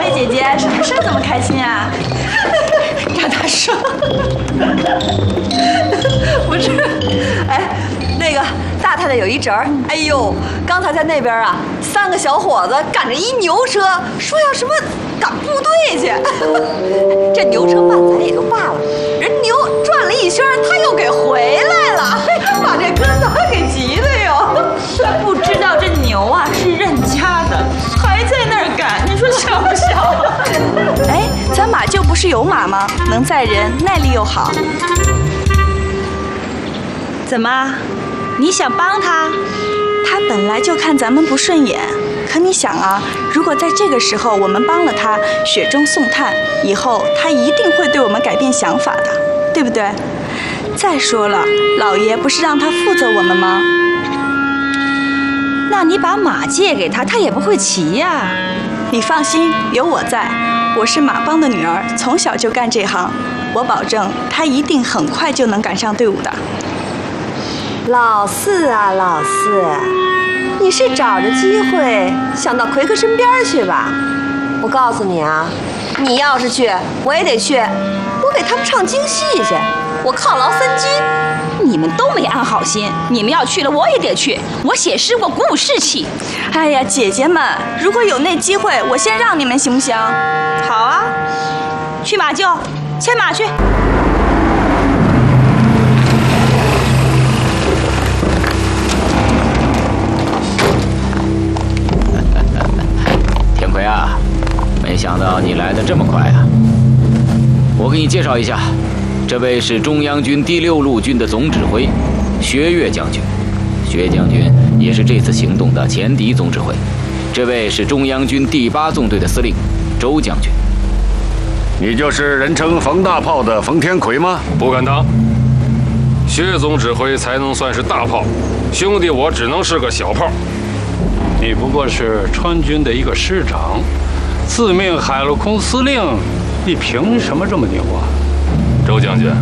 妹姐姐，什么事这么开心啊？ 让他说。不是，哎，那个大太太有一侄儿，哎呦，刚才在那边啊，3个小伙子赶着一牛车，说要什么赶部队去。这牛车慢载也就罢了，人牛转了一圈，他又给回来了，把这哥仨给急的哟。 不知道这牛啊是认家的，还在那儿赶，你说笑不笑？哎，咱马厩不是有马吗？能载人，耐力又好。怎么？你想帮他？他本来就看咱们不顺眼，可你想啊，如果在这个时候我们帮了他，雪中送炭，以后他一定会对我们改变想法的，对不对？再说了，老爷不是让他负责我们吗？那你把马借给他，他也不会骑呀。你放心，有我在，我是马帮的女儿，从小就干这行，我保证他一定很快就能赶上队伍的。 老四啊，老四，你是找着机会想到奎克身边去吧？我告诉你啊，你要是去，我也得去，我给他们唱京戏去，我犒劳三军。 你们都没安好心，你们要去了，我也得去，我写诗，我鼓舞士气。 哎呀，姐姐们，如果有那机会，我先让你们行不行？ 好啊，去马厩牵马去。 天奎啊，没想到你来得这么快啊！我给你介绍一下，这位是中央军第6路军的总指挥，薛岳将军。薛将军也是这次行动的前敌总指挥。这位是中央军第8纵队的司令，周将军。 你就是人称冯大炮的冯天奎吗？ 不敢当，薛总指挥才能算是大炮，兄弟我只能是个小炮。 你不过是川军的一个师长，自命海陆空司令，你凭什么这么牛啊？ 周将军，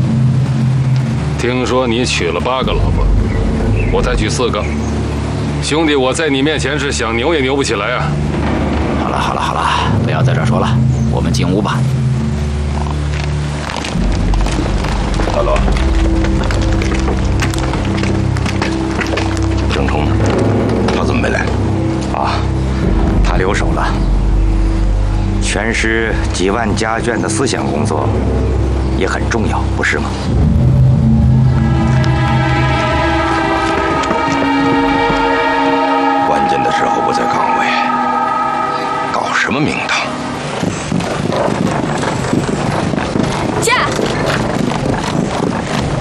听说你娶了8个老婆，我才娶4个，兄弟我在你面前是想牛也牛不起来啊！ 好了，不要在这儿说了，我们进屋吧。 大罗，郑冲呢？他怎么没来？ 啊，他留守了。全师几万家眷的思想工作也很重要，不是吗？ 关键的时候不在岗位，搞什么名堂？ 驾！